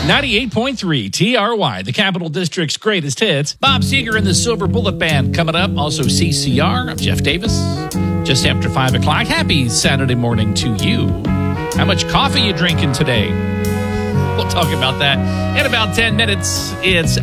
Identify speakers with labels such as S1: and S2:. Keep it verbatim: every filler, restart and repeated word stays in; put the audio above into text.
S1: ninety-eight point three T R Y, the Capital District's greatest hits. Bob Seger and the Silver Bullet Band coming up. Also C C R. I'm Jeff Davis. Just after five o'clock. Happy Saturday morning to you. How much coffee you drinking today? We'll talk about that in about ten minutes. It's